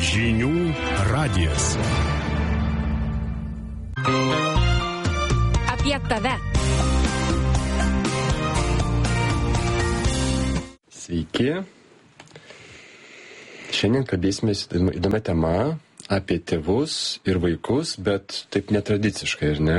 Žinių radijas. Apie tave. Sveiki. Šiandien kalbėsime įdomią temą apie tėvus ir vaikus, bet taip netradiciškai, ar ne?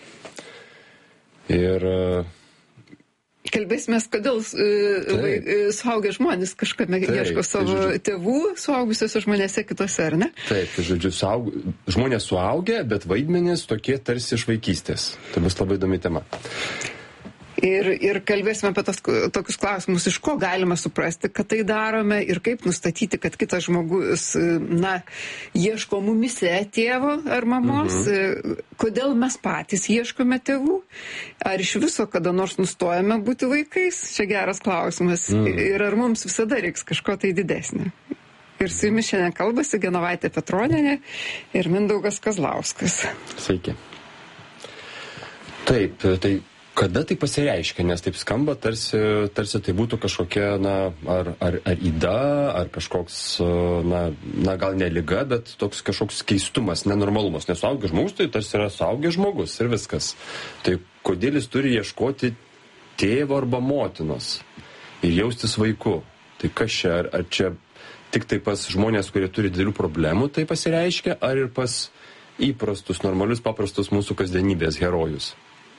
Ir kalbėsime, kodėl suaugę žmonės kažkame ieško savo tėvų suaugusiuose žmonėse kitose, ar ne? Taip, tai žodžiu, žmonės suaugę, bet vaidmenys tokie tarsi iš vaikystės. Tai bus labai įdomi tema. Ir kalbėsime apie tokius klausimus, iš ko galima suprasti, kad tai darome ir kaip nustatyti, kad kitas žmogus, ieško mumise tėvo ar mamos, kodėl mes patys ieškome tėvų, ar iš viso kada nors nustojame būti vaikais, čia geras klausimas, ir ar mums visada reiks kažko tai didesnio. Ir su jumis šiandien kalbasi Genovaitė Petronienė ir Mindaugas Kazlauskas. Sveiki. Taip, tai kada tai pasireiškia, nes taip skamba, tarsi tai būtų kažkokia, ar yda, ar kažkoks, gal ne liga, bet toks kažkoks keistumas, nenormalumas. Nes suaugęs žmogus, tai tarsi yra suaugęs žmogus ir viskas. Tai kodėl jis turi ieškoti tėvo arba motinos ir jaustis vaiku? Tai kas čia, ar čia tik tai pas žmonės, kurie turi didelių problemų, tai pasireiškia, ar ir pas įprastus, normalius, paprastus mūsų kasdienybės herojus?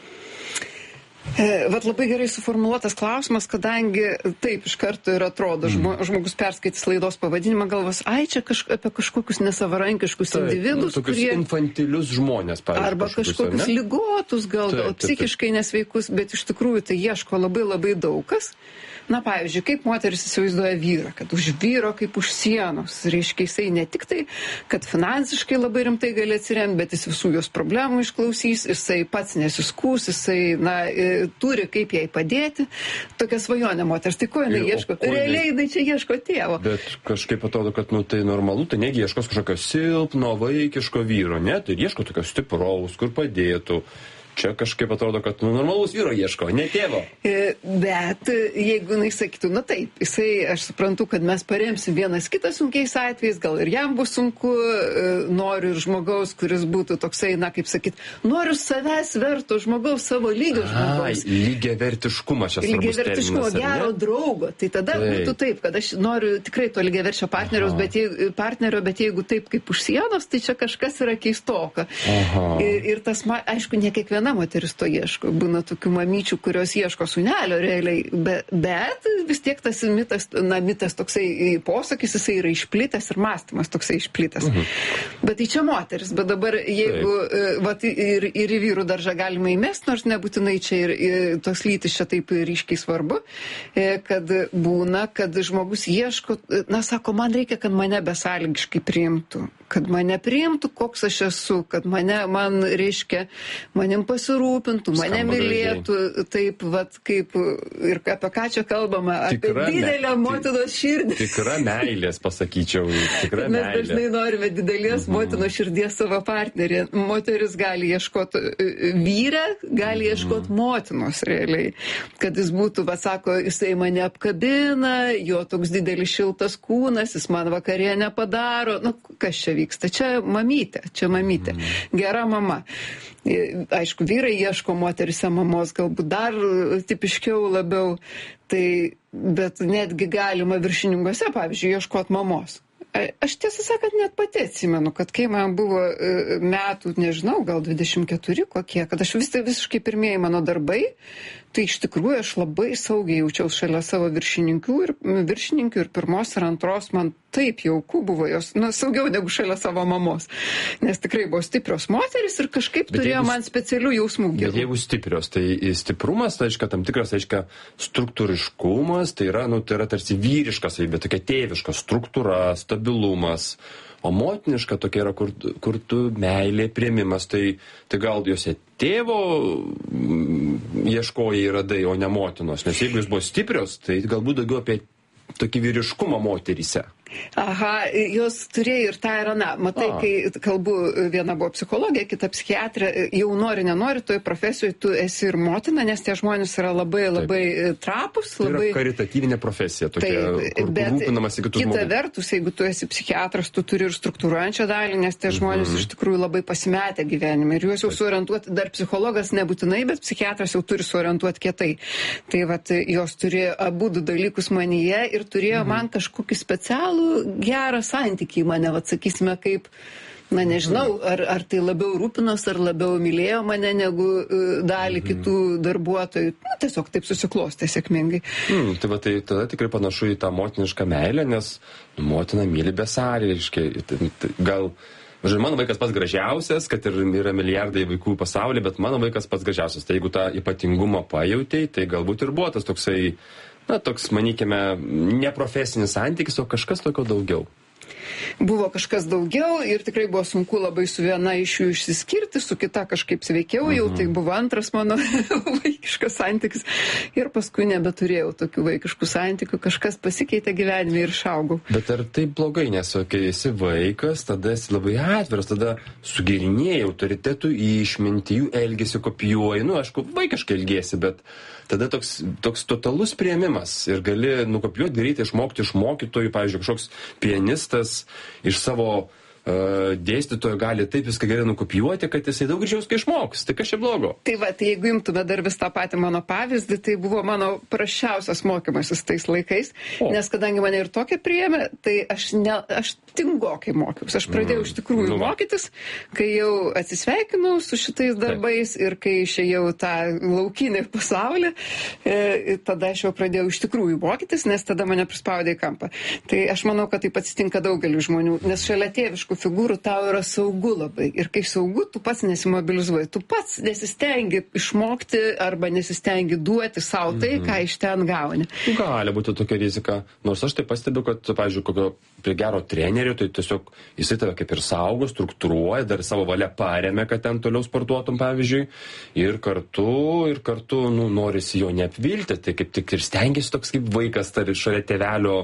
Vat labai gerai suformuluotas klausimas, kadangi taip iš karto ir atrodo, žmogus perskaitys laidos pavadinimą, galvos, čia apie kažkokius nesavarankiškus individus, tokius infantilius žmonės, pavyzdžiui. Arba kažkokius ligotus, gal psichiškai nesveikus, bet iš tikrųjų tai ieško labai labai daug kas. Pavyzdžiui, kaip moteris įsivaizduoja vyrą, kad už vyro kaip už sienos. Reiškia, jisai ne tik tai, kad finansiškai labai rimtai gali atsiremti, bet jis visų jos problemų išklausys, jisai pats nesiskūs, jisai turi kaip jai padėti. Tokia svajonė moters. Tai ko jinai ieško? Realiai jinai čia ieško tėvo. Bet kažkaip atrodo, kad tai normalu, tai negi ieškos kažkokio silpno, vaikiško vyro, ne? Tai ieško tokio stipraus, kur padėtų. Čia kažkaip atrodo, kad normalus vyro ieško, ne tėvo. Bet jeigu jinai sakytų, taip, aš suprantu, kad mes paremsim vienas kitą sunkiais atvejais, gal ir jam bus sunku, noriu ir žmogaus, kuris būtų toksai, kaip sakyt, noriu savęs verto žmogaus, savo lygio žmogaus. Lygiavertiškumas čia svarbus terminas. Lygiavertiškumo, gero draugo. Tai tada būtų taip, kad aš noriu tikrai to lygiaverčio partnerio, bet jeigu taip kaip už sienos, tai čia kažkas yra keistoka. Ir tas, aišku, ne kiekviena moteris to ieško. Būna tokių mamyčių, kurios ieško sūnelio realiai, bet vis tiek tas mitas toksai posakis, jisai yra išplitęs ir mąstymas toksai išplitęs. Bet tai čia moteris, bet dabar jeigu ir į vyrų daržą galima įmesti, nors nebūtinai čia ir tos lytis čia taip ryškiai svarbu, kad būna, kad žmogus ieško, sako, man reikia, kad mane besąlygiškai priimtų, kad mane priimtų, koks aš esu, kad manim pasirūpintų, mane mylėtų, taip, kaip ir apie ką čia kalbama, apie didelę motinos širdį. Tikra meilės, pasakyčiau, tikra meilė. Mes dažnai norime didelės motinos širdies savo partnerį. Moteris gali ieškoti vyrę, gali ieškoti motinos realiai. Kad jis būtų, sako, jisai mane apkabina, jo toks didelis šiltas kūnas, jis man vakarienę padaro. Kas čia vyksta? Čia mamytė. Gera mama. Aišku, vyrai ieško moterise mamos, galbūt dar tipiškiau labiau, bet netgi galima viršininkuose, pavyzdžiui, ieškoti mamos. Aš tiesą sakant net pati atsimenu, kad kai man buvo metų, nežinau, gal 24 kokie, kad aš visiškai pirmieji mano darbai, tai iš tikrųjų aš labai saugiai jaučiausi šalia savo viršininkių ir pirmos ir antros, man taip jauku buvo jos, saugiau negu šalia savo mamos, nes tikrai buvo stiprios moteris ir kažkaip turėjo man specialių jausmų gerų. Bet jeigu stiprios, tai stiprumas, tai reiškia tam tikras, struktūriškumas, tai yra tarsi vyriškas, bet tokia tėviška struktūra, stabilumas. O motiniška tokia yra, kur tu meilė, priėmimas, tai gal jose tėvo ieškojai radai, o ne motinos. Nes jeigu jis buvo stiprios, tai galbūt daugiau apie tokį vyriškumą moteryse. Aha, jos turėjo ir tą ir aną. Matai, kai kalbu, viena buvo psichologija, kita psichiatrė, jau nenori, toj profesijoje tu esi ir motina, nes tie žmonės yra labai trapus. Tai yra karitatyvinė profesija, tokia, kur rūpinamasi kitų žmonių. Kita vertus, jeigu tu esi psichiatras, tu turi ir struktūruojančią dalį, nes tie žmonės iš tikrųjų labai pasimetę gyvenime. Ir juos jau suorientuoti, dar psichologas nebūtinai, bet psichiatras jau turi suorientuoti kietai. Tai vat, jos turėjo abu du dalykus manyje ir turėjo man kažkokį specialų gerą santykį į mane, vat sakysime, kaip, na nežinau, ar tai labiau rūpinos, ar labiau mylėjo mane negu dalį kitų darbuotojų. Na, tiesiog taip susiklostė sėkmingai. Tai va, tai tada tikrai panašu į tą motinišką meilę, nes motina myli besąlygiškai. Gal, mano vaikas pats gražiausias, kad ir yra milijardai vaikų pasaulyje, bet mano vaikas pats gražiausias. Tai jeigu tą ypatingumą pajautei, tai galbūt ir buvo tas toksai, na, toks, manykime, neprofesinis santykis, o kažkas tokio daugiau. Buvo kažkas daugiau ir tikrai buvo sunku labai su viena iš jų išsiskirti, su kita kažkaip sveikiau, jau tai buvo antras mano vaikiškas santykis ir paskui nebeturėjau tokių vaikiškų santykių, kažkas pasikeitė gyvenime ir išaugau. Bet ar tai blogai, nes kai esi vaikas, tada esi labai atviras, tada sugerinėjai autoritetų išmintį, jų elgesį kopijuoji, aišku, vaikiškai elgesi, bet tada toks totalus priėmimas ir gali nukopijuoti, greitai išmokti iš mokytojų, pavyzdžiui, kažkoks pianistas iš savo dėstytojo gali taip viską gerai nukopijuoti, kad jisai daug greičiau išmoks. Tai kas čia blogo? Tai va, tai jeigu imtume dar vis tą patį mano pavyzdį, tai buvo mano prasčiausias mokymasis tais laikais, nes kadangi mane ir tokia priėmė, tai aš tingokai mokiausi. Aš pradėjau iš tikrųjų mokytis, kai jau atsisveikinau su šitais darbais ir kai išėjau tą laukinį pasaulį, tada aš jau pradėjau iš tikrųjų mokytis, nes tada mane prispaudė į kampą. Tai aš manau, kad taip atsitinka daugeliu žmonių, nes šalia tėviškų figūrų tau yra saugu labai. Ir kai saugu, tu pats nesimobilizuoji, tu pats nesistengi išmokti arba nesistengi duoti savo tai, ką iš ten gauni. Gali būti tokia rizika. Nors aš tai pastebiu, kad, pavyzdžiui, kokio prie gero trenerio, tai tiesiog jisai tave kaip ir saugo, struktūruoja, dar savo valia paremia, kad ten toliau sportuotum, pavyzdžiui. Ir kartu norisi jo neapvilti, tai kaip tik ir stengiasi toks kaip vaikas, tarp šalia tėvelio,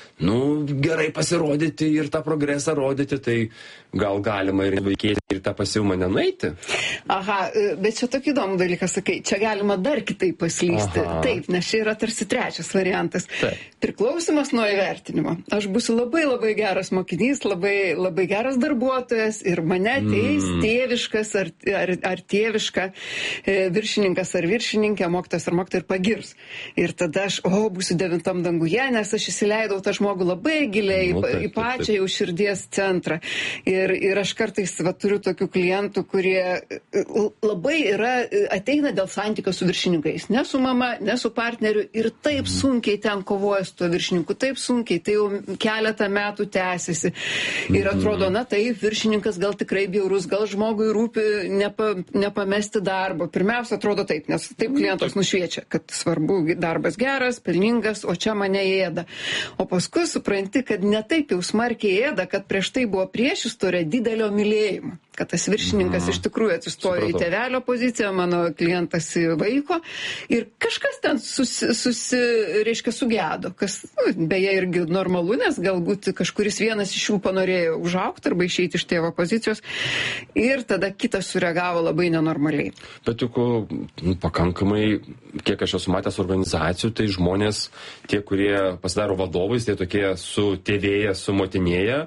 gerai pasirodyti ir tą progresą rodyti, tai gal galima ir vaikėti ir tą pasyvumą nenueiti. Aha, bet čia tokį įdomų dalyką sakai, čia galima dar kitaip paslysti. Taip, nes čia yra tarsi trečias variantas. Taip. Priklausimas nuo įvertinimo. Aš būsiu labai geras mokinys, labai geras darbuotojas ir mane ateis tėviškas ar tėviška viršininkas ar viršininkė, mokytojas ar mokytoja ir pagirs. Ir tada aš, būsiu 9 danguje, nes aš įsileidau tą žmogų labai giliai į pačią jau širdies centrą. Ir aš kartais turiu tokių klientų, kurie labai ateina dėl santykio su viršininkais. Ne su mama, ne su partneriu ir taip sunkiai ten kovoja su tuo viršininku, taip sunkiai, tai jau keletą metų tęsiasi. Ir atrodo, taip, viršininkas gal tikrai bjaurus, gal žmogui rūpi nepamesti darbo. Pirmiausia, atrodo taip, nes taip klientas nušviečia, kad svarbu darbas geras, pelningas, o čia mane ėda. O paskui supranti, kad ne taip jau smarkiai ėda, kad prieš tai buvo priešistorė didelio mylėjimo. Kad tas viršininkas iš tikrųjų atsistojo į tėvelio poziciją, mano klientas į vaiko ir kažkas ten reiškia sugedo, kas beje irgi normalu, nes galbūt kažkuris vienas iš jų panorėjo užaugti arba išeiti iš tėvo pozicijos ir tada kitas sureagavo labai nenormaliai. Bet juk pakankamai, kiek aš esu matęs organizacijų, tai žmonės, tie, kurie pasidaro vadovais, tai tokie sutėvėję, sumotinėję,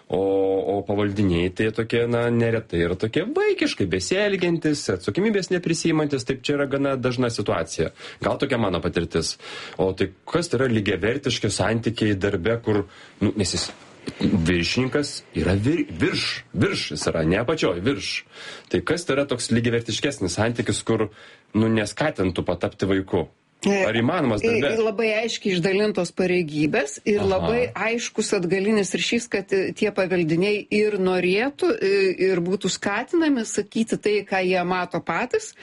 o pavaldiniai tai tokie, neretai yra tokie vaikiškai besielgiantis, atsakomybės neprisiimantis, taip čia yra gana dažna situacija. Gal tokia mano patirtis. O tai kas yra lygiavertiški santykiai darbe, kur, nes jis viršininkas yra virš, jis yra ne apačioj, virš. Tai kas tai yra toks lygiavertiškesnis santykis, kur, neskatintų patapti vaiku? Ar įmanomas darbe? Labai aiškiai išdalintos pareigybės ir labai aiškus atgalinis ryšys, kad tie paveldiniai ir norėtų ir būtų skatinami sakyti tai, ką jie mato patys.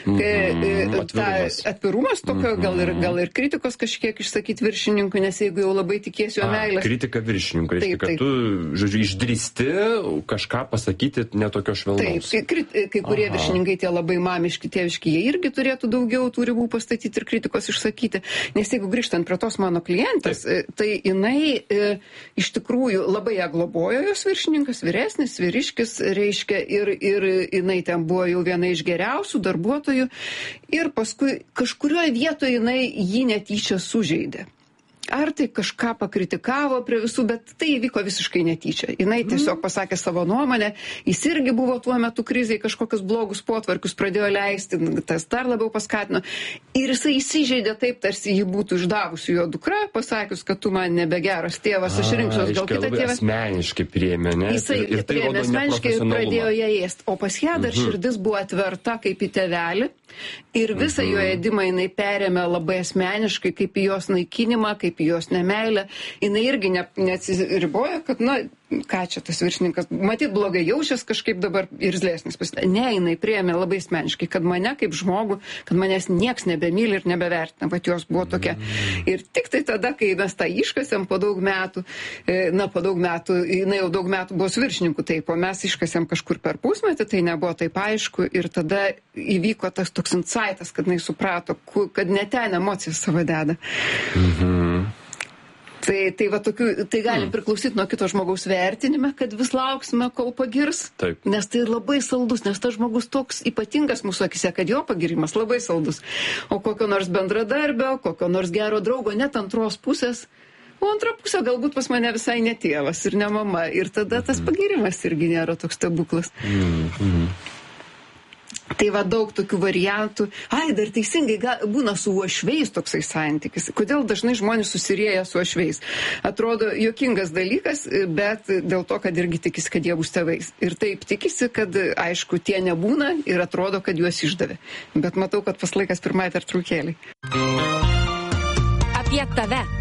Atvirumas tokio, gal ir kritikos kažkiek išsakyti viršininkui, nes jeigu jau labai tikėsi jo meilės. Kritika viršininkui, reiškia, kad tu, išdrįsti kažką pasakyti netokio švelnaus. Taip, kai kurie viršininkai tie labai mamiški, tėviški, jie irgi turėtų daugiau tų ribų pastatyti ir kritikos kritikos išsakyti. Nes jeigu grįžtant prie tos mano klientės, tai jinai iš tikrųjų labai ją globojo jos viršininkas, vyresnis, vyriškis, reiškia, ir jinai ten buvo jau viena iš geriausių darbuotojų. Ir paskui kažkurioje vietoje jinai jį netyčia sužeidė. Ar tai kažką pakritikavo prie visų, bet tai įvyko visiškai netyčia. Jinai tiesiog pasakė savo nuomonę, jis irgi buvo tuo metu krizėje, kažkokius blogus potvarkius pradėjo leisti, tas dar labiau paskatino. Ir jisai įsižeidė taip, tarsi jį būtų išdavusi jo dukra, pasakius, kad tu man nebegeras tėvas, aš rinksiuos gal kitą tėvą. Asmeniškai priėmė, ne? Jisai priėmė asmeniškai ir pradėjo ją ėsti. O pas ją dar širdis buvo atverta kaip į tėvelį. Ir visą jo ėdimą jinai perėmė labai asmeniškai, kaip į jos naikinimą, kaip į jos nemeilę. Jinai irgi neatsiribojo, kad, ką čia tas viršininkas, matyt, blogai jaučias kažkaip dabar irzlesnis pasidarė. Ne, jinai priėmė labai asmeniškai, kad mane kaip žmogų, kad manęs nieks nebemyli ir nebevertina, bet jos buvo tokia. Ir tik tai tada, kai mes tą iškasėm po daug metų, jinai jau daug metų buvo su viršininku, taip, o mes iškasėm kažkur per pusmetį, tai nebuvo taip aišku, ir tada įvyko tas toks insightas, kad jinai suprato, kad ne ten emocijas savo deda. Tai va tokių, tai gali priklausyti nuo kito žmogaus vertinime, kad vis lauksime, kol pagirs. Taip. Nes tai labai saldus, nes tas žmogus toks ypatingas mūsų akise, kad jo pagirimas labai saldus. O kokio nors bendradarbio, kokio nors gero draugo, net antros pusės. O antra pusė galbūt pas mane visai ne tėvas ir ne mama. Ir tada tas pagirimas irgi nėra toks stebuklas. Tai va daug tokių variantų. Dar teisingai būna su uošviais toksai santykis. Kodėl dažnai žmonės susirieja su uošviais? Atrodo juokingas dalykas, bet dėl to, kad irgi tikisi, kad jie bus tėvais. Ir taip tikisi, kad aišku, tie nebūna ir atrodo, kad juos išdavė. Bet matau, kad pas laikas pirmai pertraukėlei. Apie tave.